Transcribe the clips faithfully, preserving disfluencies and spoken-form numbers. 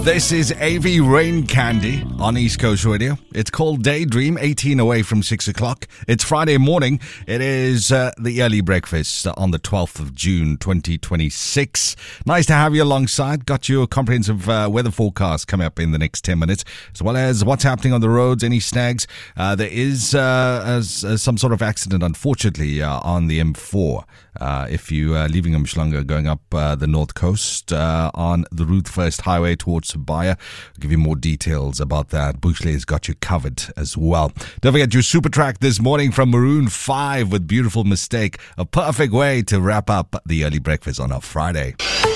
This is A V Rain Candy on East Coast Radio. It's called Daydream, eighteen away from six o'clock. It's Friday morning. It is uh, the early breakfast on the twelfth of June, twenty twenty-six. Nice to have you alongside. Got your comprehensive uh, weather forecast coming up in the next ten minutes, as well as what's happening on the roads, any snags. Uh, there is uh, as, as some sort of accident, unfortunately, uh, on the M four. Uh, if you are leaving Umhlanga going up uh, the north coast uh, on the Route First Highway towards Sibaya, I'll give you more details about that. Bushley has got you covered as well. Don't forget your super track this morning from Maroon five with Beautiful Mistake. A perfect way to wrap up the early breakfast on a Friday.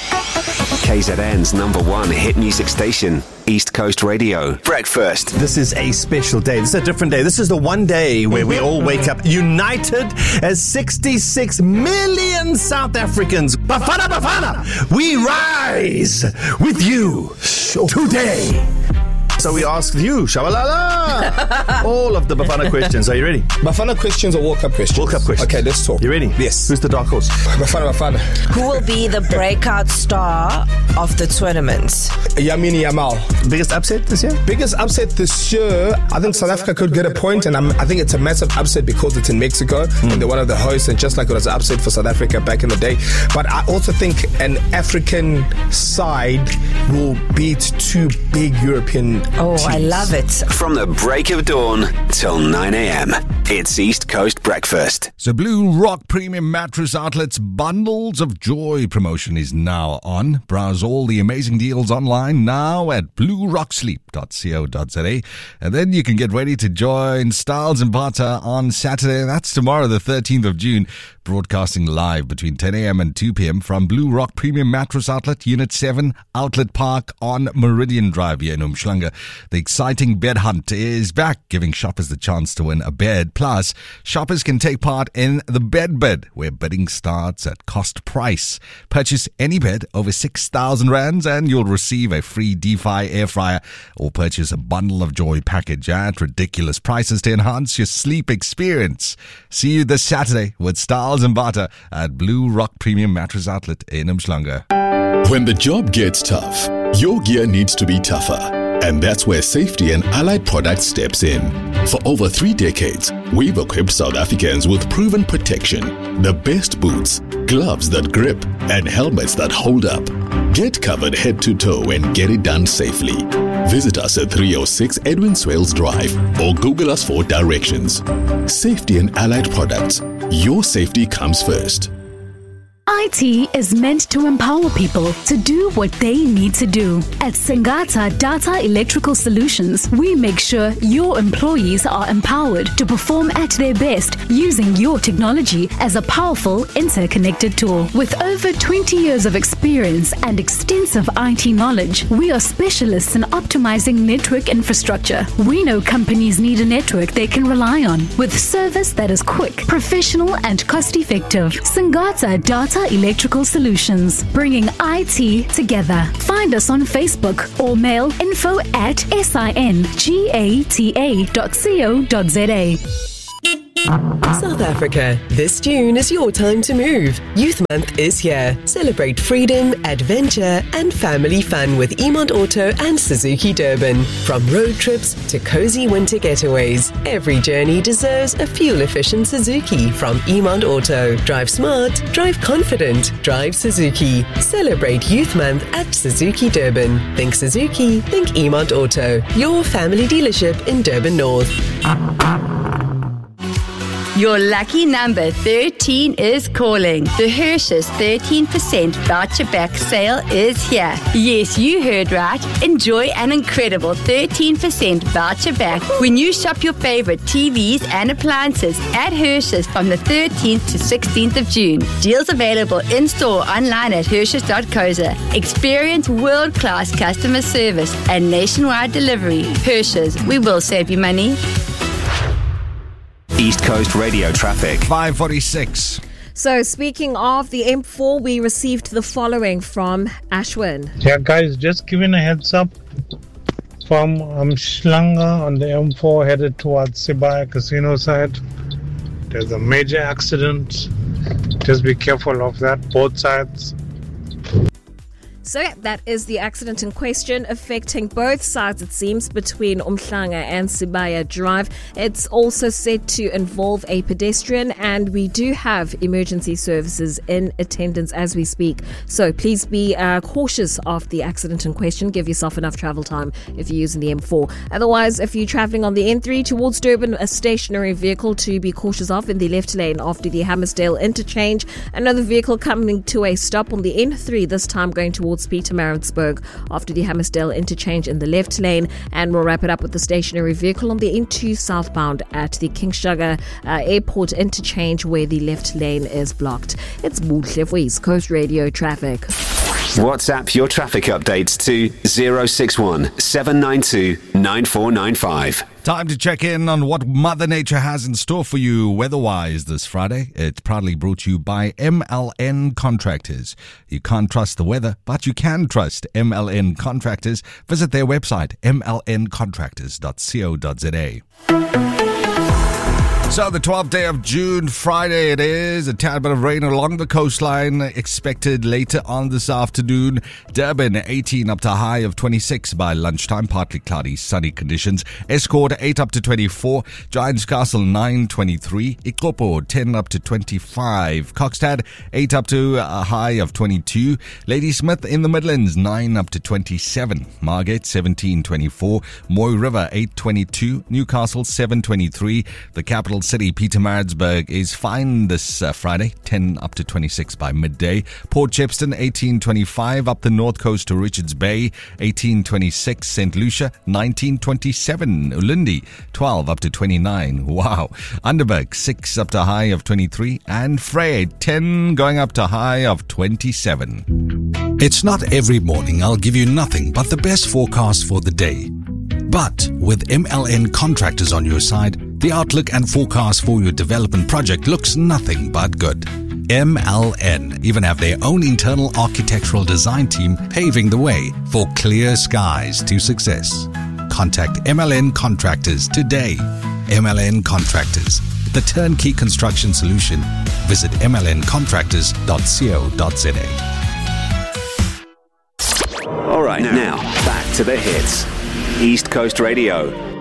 K Z N's number one hit music station, East Coast Radio. Breakfast. This is a special day. This is a different day. This is the one day where we all wake up united as sixty-six million South Africans. Bafana, Bafana, we rise with you today. So we asked you, Shabalala, all of the Bafana questions. Are you ready? Bafana questions or World Cup questions? World Cup questions. Okay, let's talk. You ready? Yes. Who's the dark horse? Bafana, Bafana. Who will be the breakout star of the tournament? Yamini Yamal. Biggest upset this year? Biggest upset this year, I think South Africa could get a point, and I'm, I think it's a massive upset because it's in Mexico, mm. and they're one of the hosts, and just like it was an upset for South Africa back in the day. But I also think an African side will beat two big European Oh, teams. I love it. From the break of dawn till nine a.m, it's East Coast Breakfast. So Blue Rock Premium Mattress Outlet's Bundles of Joy promotion is now on. Browse all the amazing deals online now at blue rock sleep dot co dot za. And then you can get ready to join Styles and Barter on Saturday. That's tomorrow, the thirteenth of June. Broadcasting live between ten a.m. and two p.m. from Blue Rock Premium Mattress Outlet, Unit seven, Outlet Park on Meridian Drive here in Umhlanga. The exciting bed hunt is back, giving shoppers the chance to win a bed. Plus, shoppers can take part in the Bed Bid, where bidding starts at cost price. Purchase any bed over six thousand rands and you'll receive a free DeFi air fryer, or purchase a Bundle of Joy package at ridiculous prices to enhance your sleep experience. See you this Saturday with Styles and Barter at Blue Rock Premium Mattress Outlet in Umhlanga. When the job gets tough, your gear needs to be tougher. And that's where Safety and Allied Products steps in. For over three decades, we've equipped South Africans with proven protection, the best boots, gloves that grip, and helmets that hold up. Get covered head to toe and get it done safely. Visit us at three oh six Edwin Swales Drive or Google us for directions. Safety and Allied Products. Your safety comes first. I T is meant to empower people to do what they need to do. At Singata Data Electrical Solutions, we make sure your employees are empowered to perform at their best using your technology as a powerful interconnected tool. With over twenty years of experience and extensive I T knowledge, we are specialists in optimizing network infrastructure. We know companies need a network they can rely on, with service that is quick, professional, and cost-effective. Singata Data Electrical Solutions, bringing I T together. Find us on Facebook or mail info at singata dot co dot za. South Africa, this June is your time to move. Youth Month is here. Celebrate freedom, adventure, and family fun with Emont Auto and Suzuki Durban. From road trips to cozy winter getaways, every journey deserves a fuel-efficient Suzuki from Emont Auto. Drive smart, drive confident, drive Suzuki. Celebrate Youth Month at Suzuki Durban. Think Suzuki, think Emont Auto. Your family dealership in Durban North. Your lucky number thirteen is calling. The Hershey's thirteen percent voucher back sale is here. Yes, you heard right. Enjoy an incredible thirteen percent voucher back when you shop your favorite T Vs and appliances at Hershey's from the thirteenth to sixteenth of June. Deals available in-store, online at Hershey's dot co dot za. Experience world-class customer service and nationwide delivery. Hershey's, we will save you money. East Coast Radio traffic. five forty-six. So speaking of the M four, we received the following from Ashwin. Yeah, guys, just giving a heads up from Umhlanga on the M four headed towards Sibaya Casino side. There's a major accident. Just be careful of that, both sides. So yeah, that is the accident in question, affecting both sides, it seems, between Umhlanga and Sibaya Drive. It's also said to involve a pedestrian, and we do have emergency services in attendance as we speak. So please be uh, cautious of the accident in question. Give yourself enough travel time if you're using the M four. Otherwise, if you're travelling on the N three towards Durban, a stationary vehicle to be cautious of in the left lane after the Hammersdale interchange. Another vehicle coming to a stop on the N three, this time going towards Pietermaritzburg after the Hammersdale interchange in the left lane. And we'll wrap it up with the stationary vehicle on the N two southbound at the King Sugar uh, Airport interchange where the left lane is blocked. It's Buhle for East Coast Radio Traffic. WhatsApp your traffic updates to zero six one seven nine two nine four nine five. Time to check in on what Mother Nature has in store for you weather-wise this Friday. It's proudly brought to you by M L N Contractors. You can't trust the weather, but you can trust M L N Contractors. Visit their website, m l n contractors dot co dot z a. So the twelfth day of June, Friday it is. A tad bit of rain along the coastline expected later on this afternoon. Durban eighteen up to a high of twenty-six by lunchtime. Partly cloudy, sunny conditions. Escort eight up to twenty-four. Giants Castle nine, twenty-three. Ikopo ten up to twenty-five. Kokstad eight up to a high of twenty-two. Ladysmith in the Midlands nine up to twenty-seven. Margate seventeen, twenty-four. Moy River eight, twenty-two. Newcastle seven, twenty-three. The capital city, Pietermaritzburg, is fine this uh, Friday, ten up to twenty-six by midday. Port Shepstone, eighteen twenty-five. Up the north coast to Richards Bay, eighteen twenty-six. Saint Lucia, nineteen twenty-seven. Ulindi, twelve up to twenty-nine. Wow. Underberg, six up to high of twenty-three. And Frey, ten going up to high of twenty-seven. It's not every morning I'll give you nothing but the best forecast for the day. But with M L N Contractors on your side, the outlook and forecast for your development project looks nothing but good. M L N even have their own internal architectural design team paving the way for clear skies to success. Contact M L N Contractors today. M L N Contractors, the turnkey construction solution. Visit m l n contractors dot co dot z a. All right, now back to the hits. East Coast Radio.